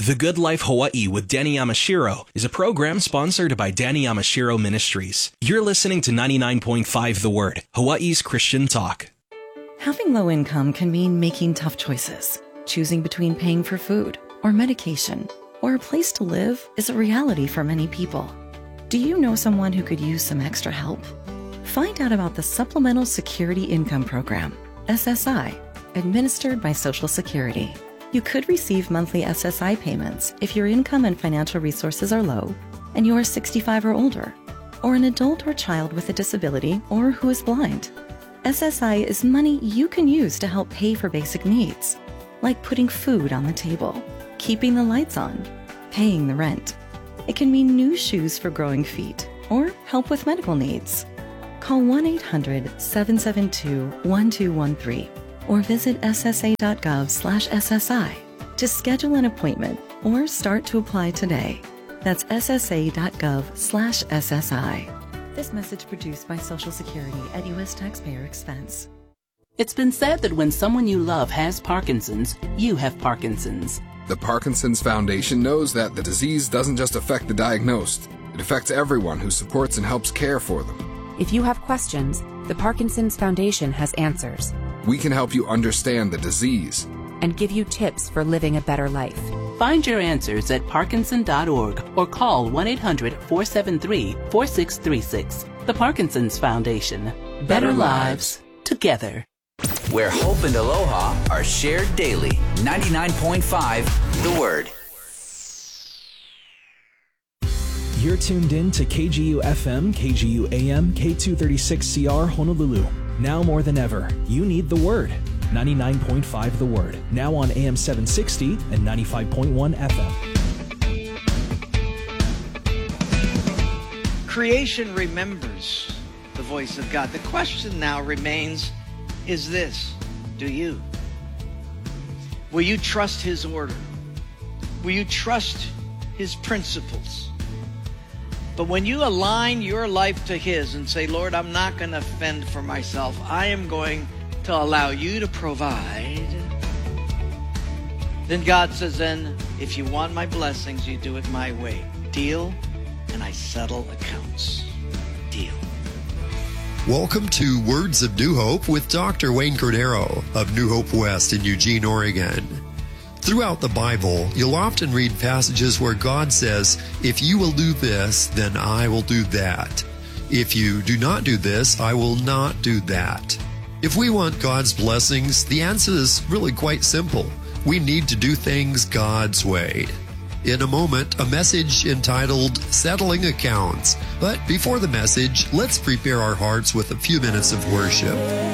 The Good Life Hawaii with Danny Yamashiro is a program sponsored by Danny Yamashiro Ministries. You're listening to 99.5 The Word, Hawaii's Christian talk. Having low income can mean making tough choices. Choosing between paying for food or medication or a place to live is a reality for many people. Do you know someone who could use some extra help? Find out about the Supplemental Security Income Program, SSI, administered by Social Security. You could receive monthly SSI payments if your income and financial resources are low and you are 65 or older, or an adult or child with a disability or who is blind. SSI is money you can use to help pay for basic needs, like putting food on the table, keeping the lights on, paying the rent. It can mean new shoes for growing feet or help with medical needs. Call 1-800-772-1213 or visit ssa.gov/SSI to schedule an appointment or start to apply today. That's ssa.gov/SSI. This message produced by Social Security at U.S. taxpayer expense. It's been said that when someone you love has Parkinson's, you have Parkinson's. The Parkinson's Foundation knows that the disease doesn't just affect the diagnosed. It affects everyone who supports and helps care for them. If you have questions, the Parkinson's Foundation has answers. We can help you understand the disease and give you tips for living a better life. Find your answers at parkinson.org or call 1-800-473-4636. The Parkinson's Foundation. Better lives together. Where hope and aloha are shared daily. 99.5 The Word. You're tuned in to KGU FM, KGU AM, K236CR Honolulu. Now more than ever, you need the Word. 99.5 The Word. Now on AM 760 and 95.1 FM. Creation remembers the voice of God. The question now remains, is this: do you? Will you trust His order? Will you trust His principles? But when you align your life to His and say, Lord, I'm not going to fend for myself. I am going to allow you to provide. Then God says, then if you want my blessings, you do it my way. Deal, and I settle accounts. Deal. Welcome to Words of New Hope with Dr. Wayne Cordero of New Hope West in Eugene, Oregon. Throughout the Bible, you'll often read passages where God says, if you will do this, then I will do that. If you do not do this, I will not do that. If we want God's blessings, the answer is really quite simple. We need to do things God's way. In a moment, a message entitled Settling Accounts. But before the message, let's prepare our hearts with a few minutes of worship.